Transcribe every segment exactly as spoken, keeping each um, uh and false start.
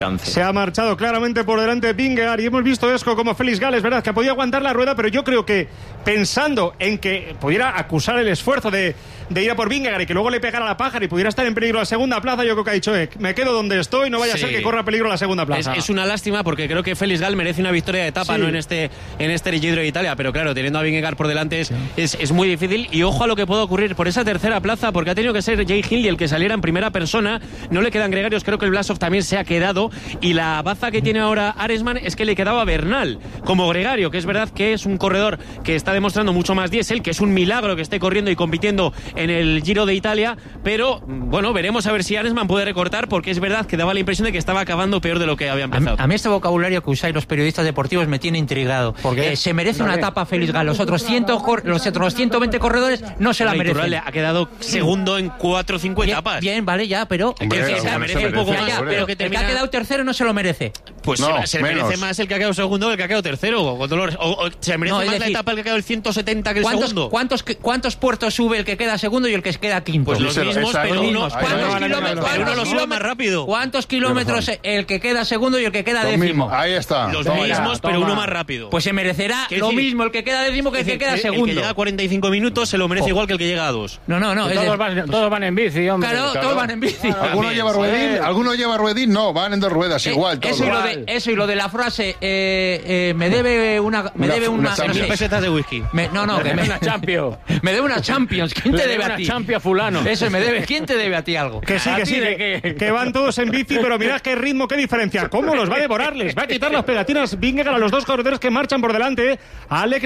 Se ha marchado claramente por delante Vingegaard y hemos visto Esco como Félix Gall, verdad que podía aguantar la rueda, pero yo creo que pensando en que pudiera acusar el esfuerzo de, de ir a por Vingegaard y que luego le pegara la pájara y pudiera estar en peligro la segunda plaza, yo creo que ha dicho, eh, me quedo donde estoy, no vaya sí. a ser que corra peligro la segunda plaza. Es, es una lástima porque creo que Félix Gall merece una victoria de etapa, sí. no en este en este Giro de Italia, pero claro, teniendo a Vingegaard por delante es, sí. es, es muy difícil y ojo a lo que puede ocurrir por esa tercera plaza, porque ha tenido que ser Jay Hindley el que saliera en primera persona, no le quedan gregarios, creo que el Blasov también se ha quedado y la baza que tiene ahora Arensman es que le quedaba Bernal como gregario, que es verdad que es un corredor que está demostrando mucho más diésel, que es un milagro que esté corriendo y compitiendo en el Giro de Italia, pero bueno, veremos a ver si Arensman puede recortar, porque es verdad que daba la impresión de que estaba acabando peor de lo que había empezado. A, a mí este vocabulario que usáis los periodistas deportivos me tiene intrigado. Porque eh, se merece una etapa Félix Gall, los otros, cien, los otros ciento veinte corredores no se la merecen. Le ha quedado segundo en cuatro o cinco etapas. Bien, vale, ya, pero Hombre, que, que se merece un poco más, ya, pero que termina... el que ha quedado tercero no se lo merece. Pues no, se, se merece más el que ha quedado segundo que el que ha quedado tercero. O, o, o se merece no, más decir, la etapa el que ha quedado el ciento setenta que el ¿cuántos, segundo. ¿cuántos, ¿Cuántos puertos sube el que queda segundo y el que queda quinto? Pues los mismos, pero uno, ¿cuántos kilómetros? Pero uno lo sube más rápido. ¿Cuántos kilómetros el que queda segundo y el que queda décimo? Ahí está. Los mismos, pero uno más rápido. Pues se merecerá lo mismo el que queda décimo que el que queda segundo. El que llega a cuarenta y cinco minutos se lo merece igual que el que llega a dos. No, no, no. Todos van, todos van en bici, hombre. Claro, todos van en bici. ¿Alguno lleva ruedín? ¿Alguno lleva ruedín? No, van en dos ruedas, igual. Eso y lo de eso y lo de la frase eh, eh, me debe una me debe una, una, una pesetas de whisky. Me, no, no, que me una Champions. Me debe una Champions. ¿Quién te debe a ti? Una Champions fulano. Eso me debe. ¿Quién te debe a ti algo? Que sí, que sí, que, que van todos en bici, pero mirad qué ritmo, qué diferencia. ¿Cómo los va a devorar? Les va a quitar las pegatinas Vingegaard a los dos corredores que marchan por delante. Alec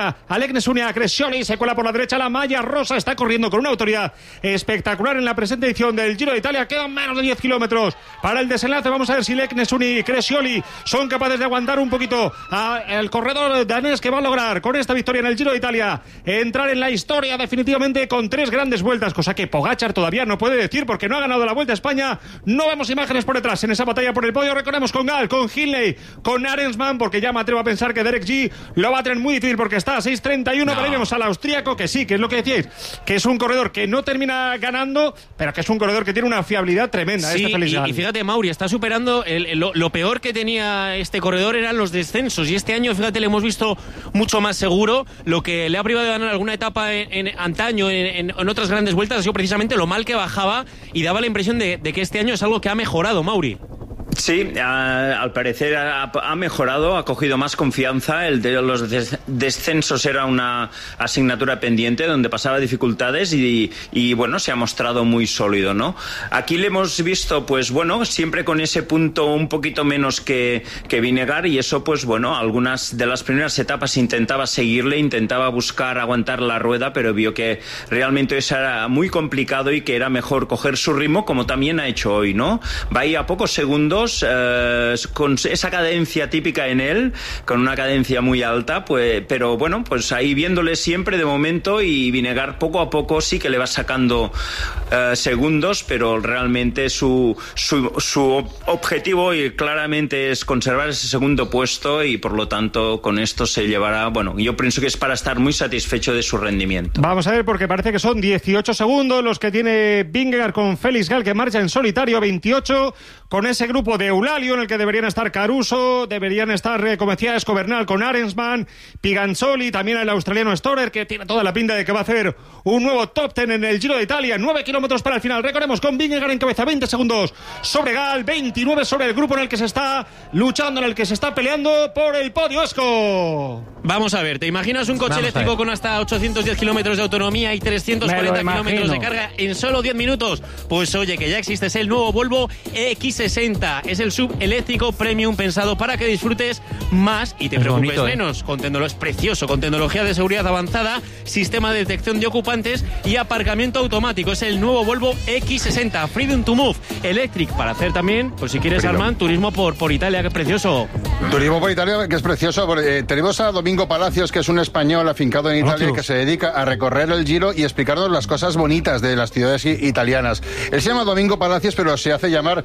Nesunia Crescioli se cuela por la derecha. La malla rosa está corriendo con una autoridad espectacular en la presente edición del Giro de Italia. Quedan menos de diez kilómetros para el desenlace. Vamos a ver si Alec Nesunia y Crescioli son capaces de aguantar un poquito al corredor danés, que va a lograr con esta victoria en el Giro de Italia entrar en la historia definitivamente con tres grandes vueltas, cosa que Pogačar todavía no puede decir porque no ha ganado la Vuelta a España. No vemos imágenes por detrás en esa batalla por el podio. Recordemos con Gall, con Hindley, con Arensman, porque ya me atrevo a pensar que Derek G lo va a tener muy difícil porque está a seis treinta y uno. No. Veremos al austríaco, que sí, que es lo que decíais, que es un corredor que no termina ganando, pero que es un corredor que tiene una fiabilidad tremenda. Sí, este y, y fíjate, Mauri, está superando el, el, lo, lo peor que tenía este corredor eran los descensos, y este año, fíjate, le hemos visto mucho más seguro. Lo que le ha privado de ganar alguna etapa en, en antaño, en, en, en otras grandes vueltas, ha sido precisamente lo mal que bajaba, y daba la impresión de, de que este año es algo que ha mejorado, Mauri. Sí, a, al parecer ha, ha mejorado, ha cogido más confianza. El de los des, descensos era una asignatura pendiente donde pasaba dificultades y, y bueno, se ha mostrado muy sólido, ¿no? Aquí le hemos visto, pues bueno, siempre con ese punto un poquito menos que, que Vingegaard, y eso, pues bueno, algunas de las primeras etapas intentaba seguirle, intentaba buscar aguantar la rueda, pero vio que realmente eso era muy complicado y que era mejor coger su ritmo, como también ha hecho hoy, ¿no? Va ahí a pocos segundos. Eh, con esa cadencia típica en él, con una cadencia muy alta, pues, pero bueno, pues ahí viéndole siempre de momento, y Vingegaard poco a poco sí que le va sacando eh, segundos, pero realmente su, su, su objetivo y claramente es conservar ese segundo puesto, y por lo tanto con esto se llevará, bueno, yo pienso que es para estar muy satisfecho de su rendimiento. Vamos a ver, porque parece que son dieciocho segundos los que tiene Vingegaard con Félix Gall, que marcha en solitario, veintiocho con ese grupo de Eulalio en el que deberían estar Caruso, deberían estar, eh, como decía, Escobernal con Arensman, Piganzoli, también el australiano Storer, que tiene toda la pinta de que va a hacer un nuevo top ten en el Giro de Italia. nueve kilómetros para el final. Recordemos con Vingegaard en cabeza, veinte segundos sobre Gall, veintinueve sobre el grupo en el que se está luchando, en el que se está peleando por el podio. Esco. Vamos a ver, ¿te imaginas un coche Vamos eléctrico con hasta ochocientos diez kilómetros de autonomía y trescientos cuarenta kilómetros de carga en solo diez minutos? Pues oye, que ya existe, es el nuevo Volvo X sesenta. Es el sub eléctrico premium pensado para que disfrutes más y te es preocupes bonito, menos. ¿eh? Con tecnología, es precioso, con tecnología de seguridad avanzada, sistema de detección de ocupantes y aparcamiento automático. Es el nuevo Volvo X sesenta, Freedom to Move, electric, para hacer también, pues si quieres, Freedom. Armand, turismo por, por Italia, que es precioso. Turismo por Italia, que es precioso. Porque, eh, tenemos a Domingo Palacios, que es un español afincado en Italia, oh, que se dedica a recorrer el Giro y explicarnos las cosas bonitas de las ciudades italianas. Él se llama Domingo Palacios, pero se hace llamar Domingo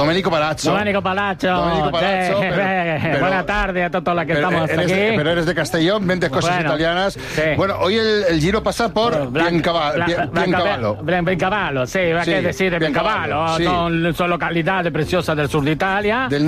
Domenico Palazzo. Domenico Palazzo. Domenico Palazzo, Sí, pero- eh, pero- buena tarde a todos los que Pero estamos eres, aquí. de, pero eres de Castellón, ventes cosas Bueno, italianas. sí. Bueno, hoy el, el Giro pasa por Blan- Biancava- Bla- Bien- Blanca- Biancavallo. Blan- Biancavallo, sí, Sí, che decir de Biancavallo, Biancavallo, sí. son, son localidades preciosas del sur de Italia. Del